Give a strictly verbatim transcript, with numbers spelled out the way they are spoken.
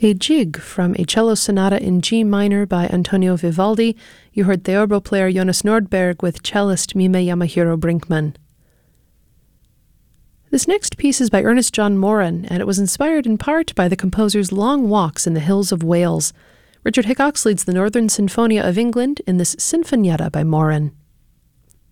A jig from a cello sonata in G minor by Antonio Vivaldi. You heard theorbo player Jonas Nordberg with cellist Mime Yamahiro Brinkmann. This next piece is by Ernest John Moran, and it was inspired in part by the composer's long walks in the hills of Wales. Richard Hickox leads the Northern Sinfonia of England in this Sinfonietta by Moran.